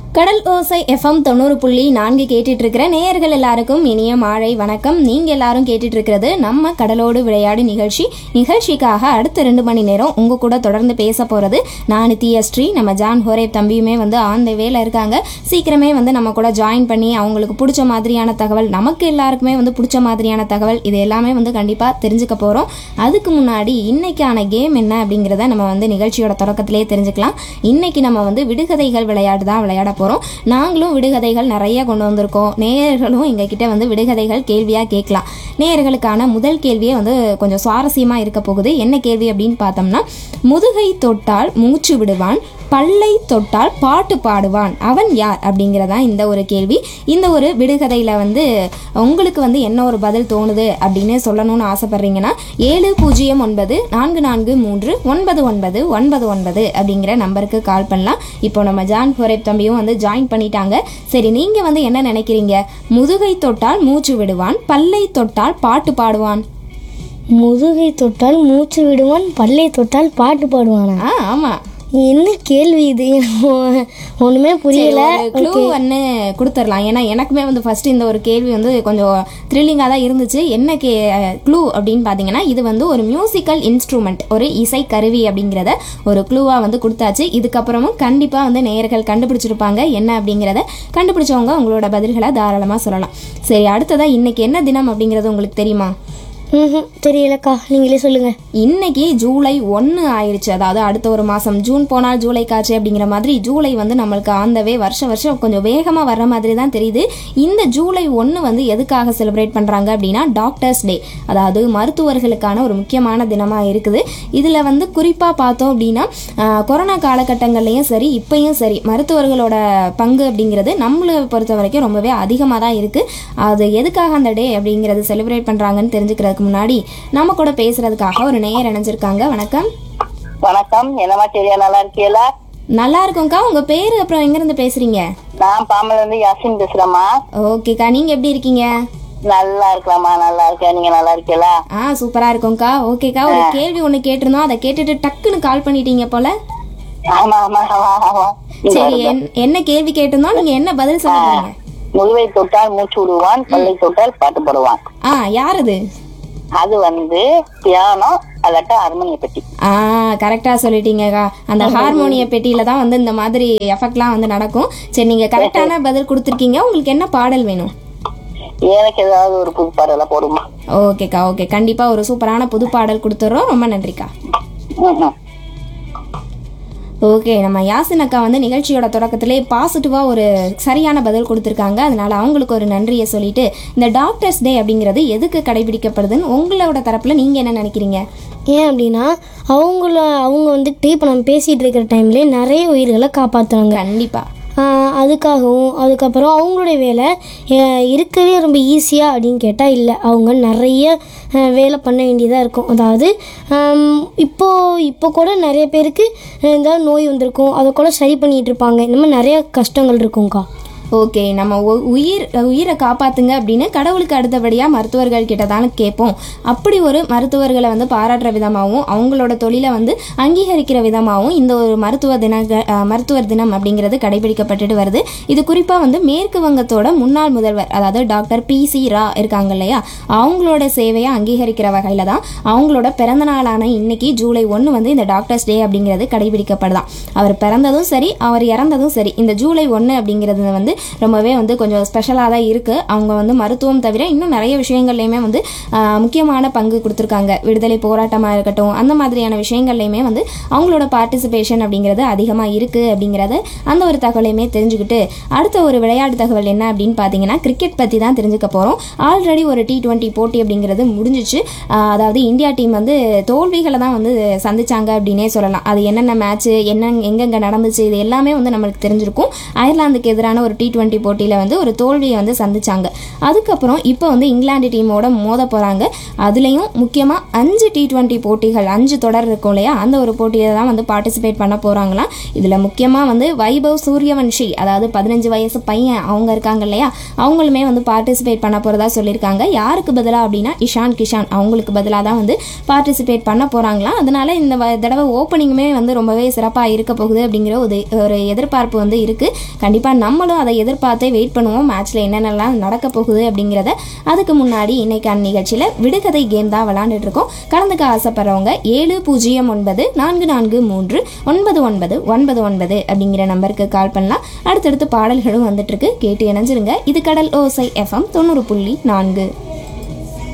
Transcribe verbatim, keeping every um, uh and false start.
கடல் ஓசை எஃப்எம் தொண்ணூறு புள்ளி நான்கு கேட்டுட்டு இருக்கிற நேயர்கள் எல்லாருக்கும் இனிய மாலை வணக்கம். நீங்க எல்லாரும் கேட்டுட்டு இருக்கிறது நம்ம கடலோடு விளையாடு நிகழ்ச்சி. நிகழ்ச்சிக்காக அடுத்த ரெண்டு மணி நேரம் உங்க கூட தொடர்ந்து பேச போறது நான் நித்யஸ்ரீ. நம்ம ஜான் ஹோரேப் தம்பியுமே வந்து ஆன் த வேல இருக்காங்க. சீக்கிரமே வந்து நம்ம கூட ஜாயின் பண்ணி அவங்களுக்கு பிடிச்ச மாதிரியான தகவல், நமக்கு எல்லாருக்குமே வந்து பிடிச்ச மாதிரியான தகவல், இது எல்லாமே வந்து கண்டிப்பா தெரிஞ்சுக்க போறோம். அதுக்கு முன்னாடி இன்னைக்கான கேம் என்ன அப்படிங்கிறத நம்ம வந்து நிகழ்ச்சியோட தொடக்கத்திலேயே தெரிஞ்சுக்கலாம். இன்னைக்கு நம்ம வந்து விடுகதைகள் விளையாடு தான் விளையாட போறோம். நாங்களும் விடுகதைகள் நிறைய கொண்டு வந்திருக்கோம். நேயர்களும் எங்ககிட்ட வந்து விடுகதைகள் கேள்வியா கேட்கலாம். நேயர்களுக்கான முதல் கேள்வியே வந்து கொஞ்சம் சுவாரஸ்யமா இருக்க போகுது. என்ன கேள்வி அப்படின்னு பார்த்தோம்னா, முதுகை தொட்டால் மூச்சு விடுவான், பல்லை தொட்டால் பாட்டு பாடுவான், அவன் யார் அப்படிங்கிறதா இந்த ஒரு கேள்வி. இந்த ஒரு விடுகதையில வந்து உங்களுக்கு வந்து என்ன ஒரு பதில் தோணுது அப்படின்னு சொல்லணும்னு ஆசைப்படுறீங்கன்னா ஏழு பூஜ்ஜியம் ஒன்பது நான்கு நான்கு மூன்று ஒன்பது ஒன்பது ஒன்பது ஒன்பது அப்படிங்கிற நம்பருக்கு கால் பண்ணலாம். இப்போ நம்ம ஜான் ஹோரேப் தம்பியும் வந்து ஜாயின் பண்ணிட்டாங்க. சரி, நீங்க வந்து என்ன நினைக்கிறீங்க? முதுகை தொட்டால் மூச்சு விடுவான், பல்லை தொட்டால் பாட்டு பாடுவான். முதுகை தொட்டால் மூச்சு விடுவான், பல்லை தொட்டால் பாட்டு பாடுவானா? ஆ ஆமா. என்ன கேள்வி இது? ஒண்ணுமே புரியல. க்ளூ ஒன்று கொடுத்துடலாம். ஏன்னா எனக்குமே வந்து ஃபர்ஸ்ட் இந்த ஒரு கேள்வி வந்து கொஞ்சம் த்ரில்லிங்காக தான் இருந்துச்சு. என்ன கே க்ளூ அப்படின்னு பார்த்தீங்கன்னா, இது வந்து ஒரு மியூசிக்கல் இன்ஸ்ட்ருமெண்ட், ஒரு இசை கருவி அப்படிங்கிறத ஒரு க்ளூவாக வந்து கொடுத்தாச்சு. இதுக்கப்புறமும் கண்டிப்பாக வந்து நேயர்கள் கண்டுபிடிச்சிருப்பாங்க. என்ன அப்படிங்கிறத கண்டுபிடிச்சவங்க உங்களோட பதில்களை தாராளமாக சொல்லலாம். சரி, அடுத்ததாக இன்னைக்கு என்ன தினம் அப்படிங்கிறது உங்களுக்கு தெரியுமா? ம் தெரியலக்கா, நீங்களே சொல்லுங்க. இன்னைக்கு ஜூலை ஒன்று ஆயிடுச்சு. அதாவது அடுத்த ஒரு மாதம், ஜூன் போனால் ஜூலை காய்ச்சி அப்படிங்கிற மாதிரி ஜூலை வந்து நம்மளுக்கு ஆந்தவே வருஷம் வருஷம் கொஞ்சம் வேகமாக வர்ற மாதிரி தான் தெரியுது. இந்த ஜூலை ஒன்று வந்து எதுக்காக செலிப்ரேட் பண்ணுறாங்க அப்படின்னா டாக்டர்ஸ் டே, அதாவது மருத்துவர்களுக்கான ஒரு முக்கியமான தினமாக இருக்குது. இதில் வந்து குறிப்பாக பார்த்தோம் அப்படின்னா கொரோனா காலகட்டங்கள்லையும் சரி இப்பயும் சரி மருத்துவர்களோட பங்கு அப்படிங்கிறது நம்மளை பொறுத்த வரைக்கும் ரொம்பவே அதிகமாக தான் இருக்குது. அது எதுக்காக அந்த டே அப்படிங்கிறது செலிப்ரேட் பண்ணுறாங்கன்னு தெரிஞ்சுக்கிறது முன்னாடி நம்ம கூட பேசுறதுக்காக ஒரு நேயர் இணைஞ்சிருக்காங்க. வணக்கம். வணக்கம். என்னமா சரியா நல்லா இருக்கீங்களா? நல்லா இருக்கோம்க்கா. உங்க பேரு அப்புறம் எங்க இருந்து பேசுறீங்க? நான் பாம்பல இருந்து யாசின் பேசுறேம்மா. ஓகேக்கா, நீங்க எப்படி இருக்கீங்க? நல்லா இருக்கலாமா, நல்லா இருக்கேன். நீங்க நல்லா இருக்கீங்களா? ஆ சூப்பரா இருக்கோம்க்கா. ஓகேக்கா, ஒரு கேள்வி ஒண்ணு கேட்டிருந்தோம், அதை கேட்டுட்டு டக்குன்னு கால் பண்ணிட்டீங்க போல. ஆமா ஆமா ஆமா ஆமா. சரி, என்ன கேள்வி கேட்டிருந்தோம், நீங்க என்ன பதில் சொல்ல போறீங்க? முதுவை தொட்டால் மூச்சு விடுவான், பல்லை தொட்டால் பாட்டு போடுவான். ஆ யார் அது? அது வந்து பியானோ அல்லாட்ட ஹார்மோனிய பெட்டி. ஆ கரெக்டா சொல்லிட்டீங்கக்கா. அந்த ஹார்மோனிய பெட்டியில தான் வந்து இந்த மாதிரி எஃபெக்ட்லாம் வந்து நடக்கும். சரி, நீங்க கரெக்டான பதில் கொடுத்துருக்கீங்க. உங்களுக்கு என்ன பாடல் வேணும்? எனக்கு ஏதாவது ஒரு புது பாடல போடுமா? ஓகேக்கா, ஓகே, கண்டிப்பா ஒரு சூப்பரான புது பாடல் கொடுத்துறோம். ரொம்ப நன்றிக்கா. ஓகே, நம்ம யாசின் அக்கா வந்து நிகழ்ச்சியோட தொடக்கத்திலே பாசிட்டிவாக ஒரு சரியான பதில் கொடுத்துருக்காங்க. அதனால அவங்களுக்கு ஒரு நன்றியை சொல்லிட்டு, இந்த டாக்டர்ஸ் டே அப்படிங்கிறது எதுக்கு கடைபிடிக்கப்படுதுன்னு உங்களோட தரப்புல நீங்க என்ன நினைக்கிறீங்க? ஏன் அப்படின்னா, அவங்கள அவங்க வந்துட்டு இப்போ நம்ம பேசிகிட்டு இருக்கிற டைம்லேயே நிறைய உயிர்களை காப்பாற்றுவாங்க. கண்டிப்பா. அதுக்காகவும் அதுக்கப்புறம் அவங்களுடைய வேலை இருக்கவே ரொம்ப ஈஸியாக அப்படின்னு கேட்டால் இல்லை, அவங்க நிறைய வேலை பண்ண வேண்டியதாக இருக்கும். அதாவது இப்போது இப்போ கூட நிறைய பேருக்கு ஏதாவது நோய் வந்திருக்கும், அதை கூட சரி பண்ணிகிட்டு இருப்பாங்க. இந்த மாதிரி நிறைய கஷ்டங்கள் இருக்கும்க்கா. ஓகே, நம்ம உயிர் உயிரை காப்பாற்றுங்க அப்படின்னு கடவுளுக்கு அடுத்தபடியாக மருத்துவர்கள் கிட்ட தானே கேட்போம். அப்படி ஒரு மருத்துவர்களை வந்து பாராட்டுற விதமாகவும் அவங்களோட தொழிலை வந்து அங்கீகரிக்கிற விதமாகவும் இந்த ஒரு மருத்துவ தின மருத்துவர் தினம் அப்படிங்கிறது கடைபிடிக்கப்பட்டுட்டு வருது. இது குறிப்பாக வந்து மேற்கு வங்கத்தோட முன்னாள் முதல்வர், அதாவது டாக்டர் பி சி ரா இருக்காங்க இல்லையா, அவங்களோட சேவையை அங்கீகரிக்கிற வகையில் தான் அவங்களோட பிறந்த நாளான இன்னைக்கு ஜூலை ஒன்று வந்து இந்த டாக்டர்ஸ் டே அப்படிங்கிறது கடைபிடிக்கப்படுதான். அவர் பிறந்ததும் சரி, அவர் இறந்ததும் சரி, இந்த ஜூலை ஒன்று அப்படிங்கிறது வந்து ரொம்பவே வந்து கொஞ்சம் ஸ்பெஷலாக தான் இருக்குது. அவங்க வந்து மருத்துவம் தவிர இன்னும் நிறைய விஷயங்கள்லையுமே வந்து முக்கியமான பங்கு கொடுத்துருக்காங்க. விடுதலை போராட்டமாக இருக்கட்டும், அந்த மாதிரியான விஷயங்கள்லையுமே வந்து அவங்களோட பார்ட்டிசிபேஷன் அப்படிங்கிறது அதிகமாக இருக்குது அப்படிங்கிறத அந்த ஒரு தகவலையுமே தெரிஞ்சுக்கிட்டு, அடுத்த ஒரு விளையாட்டு தகவல் என்ன அப்படின்னு பார்த்தீங்கன்னா, கிரிக்கெட் பற்றி தான் தெரிஞ்சுக்க போகிறோம். ஆல்ரெடி ஒரு டி டுவெண்ட்டி போட்டி அப்படிங்கிறது முடிஞ்சிச்சு. அதாவது இந்தியா டீம் வந்து தோல்விகளை தான் வந்து சந்திச்சாங்க அப்படின்னே சொல்லலாம். அது என்னென்ன மேட்ச்சு, என்ன எங்கெங்கே நடந்துச்சு, இது எல்லாமே வந்து நம்மளுக்கு தெரிஞ்சிருக்கும். அயர்லாந்துக்கு எதிரான ஒரு டி டுவெண்ட்டி போட்டியில் வந்து ஒரு தோல்வியை வந்து சந்திச்சாங்க. அதுக்கப்புறம் இப்போ வந்து இங்கிலாந்து டீமோட மோத போகிறாங்க. அதுலேயும் முக்கியமாக அஞ்சு டி டுவெண்ட்டி போட்டிகள், அஞ்சு தொடர் இருக்கும் இல்லையா, அந்த ஒரு போட்டியில் தான் வந்து பார்ட்டிசிபேட் பண்ண போகிறாங்களாம். இதில் முக்கியமாக வந்து வைபவ் சூரியவன்ஷி, அதாவது பதினஞ்சு வயசு பையன் அவங்க இருக்காங்க இல்லையா, அவங்களுமே வந்து பார்ட்டிசிபேட் பண்ண போகிறதா சொல்லியிருக்காங்க. யாருக்கு பதிலாக அப்படின்னா இஷான் கிஷான் அவங்களுக்கு பதிலாக தான் வந்து பார்ட்டிசிபேட் பண்ண போகிறாங்களாம். அதனால இந்த வ- தடவை ஓப்பனிங்குமே வந்து ரொம்பவே சிறப்பாக இருக்க போகுது அப்படிங்கிற ஒரு ஒரு எதிர்பார்ப்பு வந்து இருக்குது. கண்டிப்பாக நம்மளும் அதை எதிர்பார்த்தே வெயிட் பண்ணுவோம், மேட்ச்சில் என்னென்னலாம் நடக்க போகுது அப்படிங்கிறத. அதுக்கு முன்னாடி இன்னைக்கான நிகழ்ச்சியில் விடுகதை கேம் தான் விளாண்டுட்டு இருக்கோம். கலந்துக்க ஆசைப்படுறவங்க ஏழு பூஜ்ஜியம் ஒன்பது நான்கு நான்கு மூன்று ஒன்பது ஒன்பது ஒன்பது ஒன்பது அப்படிங்கிற நம்பருக்கு கால் பண்ணலாம். அடுத்தடுத்து பாடல்களும் வந்துட்டு இருக்கு, கேட்டு இணைஞ்சிருங்க. இது கடல் ஓசை எஃப்எம் தொண்ணூறு புள்ளி நான்கு.